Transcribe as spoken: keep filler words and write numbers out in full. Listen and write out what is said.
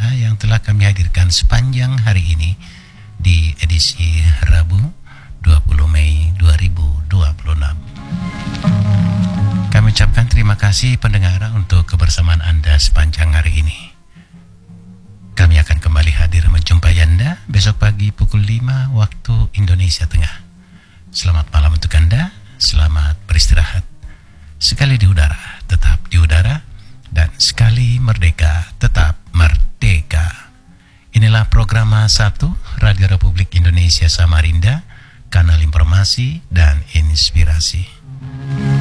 berita yang telah kami hadirkan sepanjang hari ini di edisi Rabu dua puluh Mei dua ribu dua puluh enam. Kami ucapkan terima kasih pendengar untuk kebersamaan Anda sepanjang hari ini. Kami akan kembali hadir menjumpai Anda besok pagi pukul lima waktu Indonesia Tengah. Selamat malam untuk Anda, selamat beristirahat. Sekali di udara, tetap di udara. Dan sekali merdeka, tetap merdeka. Inilah program satu Radio Republik Indonesia Samarinda, kanal informasi dan inspirasi.